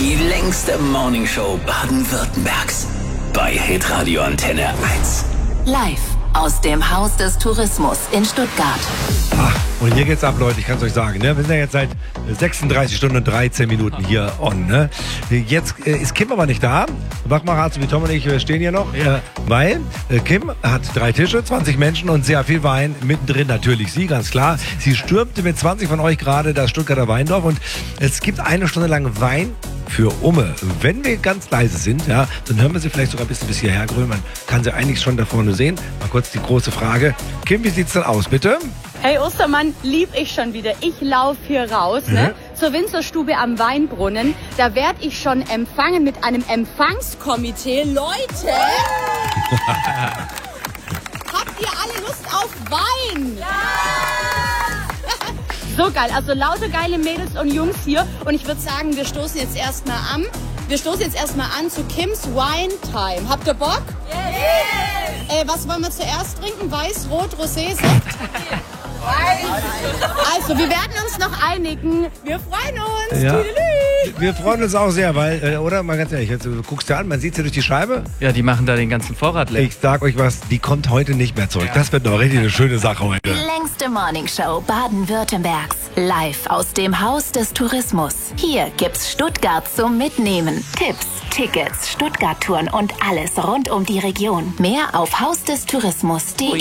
Die längste Morningshow Baden-Württembergs. Bei Hitradio Antenne 1. Live aus dem Haus des Tourismus in Stuttgart. Ach, und hier geht's ab, Leute, ich kann es euch sagen. Ne? Wir sind ja jetzt seit 36 Stunden und 13 Minuten hier on. Ne? Jetzt ist Kim aber nicht da. Wachmacher, wie Tom und ich stehen hier noch. Weil Kim hat 3 Tische, 20 Menschen und sehr viel Wein. Mittendrin natürlich sie, ganz klar. Sie stürmte mit 20 von euch gerade das Stuttgarter Weindorf. Und es gibt 1 Stunde lang Wein für Umme. Wenn wir ganz leise sind, ja, dann hören wir sie vielleicht sogar ein bisschen bis hierher grölen. Man kann sie eigentlich schon da vorne sehen. Mal kurz die große Frage. Kim, wie sieht's denn aus, bitte? Hey Ostermann, lieb ich schon wieder. Ich laufe hier raus, ne, zur Winzerstube am Weinbrunnen. Da werde ich schon empfangen mit einem Empfangskomitee. Leute! Habt ihr alle Lust auf Wein? Ja! So geil, also lauter geile Mädels und Jungs hier. Und ich würde sagen, wir stoßen jetzt erstmal an. Wir stoßen jetzt erstmal an zu Kim's Wine Time. Habt ihr Bock? Yes! Was wollen wir zuerst trinken? Weiß, Rot, Rosé, Sekt? Also, wir werden uns noch einigen. Wir freuen uns. Ja. Wir freuen uns auch sehr, weil, oder? Mal ganz ehrlich, jetzt, du guckst dir an, man sieht sie durch die Scheibe. Ja, die machen da den ganzen Vorrat leer. Ich sag euch was, die kommt heute nicht mehr zurück. Das wird noch richtig eine schöne Sache heute. Die längste Morningshow Baden-Württembergs. Live aus dem Haus des Tourismus. Hier gibt's Stuttgart zum Mitnehmen. Tipps, Tickets, Stuttgart-Touren und alles rund um die Region. Mehr auf hausdestourismus.de.